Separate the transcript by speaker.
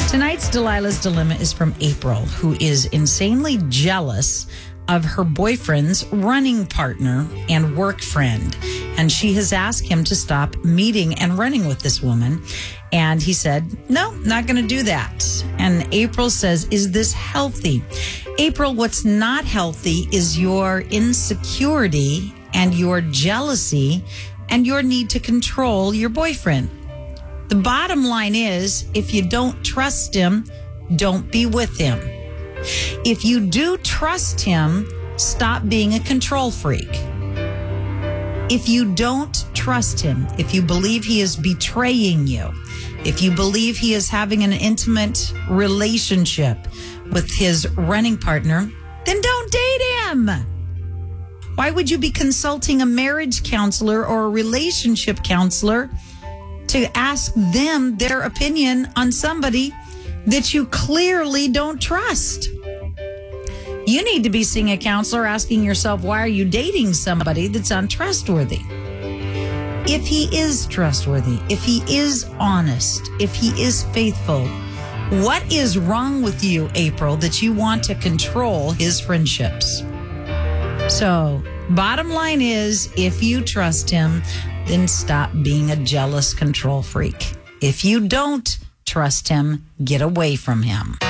Speaker 1: Tonight's Delilah's Dilemma is from April, who is insanely jealous of her boyfriend's running partner and work friend. And she has asked him to stop meeting and running with this woman. And he said, no, not going to do that. And April says, is this healthy? April, what's not healthy is your insecurity and your jealousy and your need to control your boyfriend. The bottom line is, if you don't trust him, don't be with him. If you do trust him, stop being a control freak. If you don't trust him, if you believe he is betraying you, if you believe he is having an intimate relationship with his running partner, then don't date him. Why would you be consulting a marriage counselor or a relationship counselor to ask them their opinion on somebody that you clearly don't trust? You need to be seeing a counselor, asking yourself, why are you dating somebody that's untrustworthy? If he is trustworthy, if he is honest, if he is faithful, what is wrong with you, April, that you want to control his friendships? So, bottom line is, if you trust him, then stop being a jealous control freak. If you don't trust him, get away from him.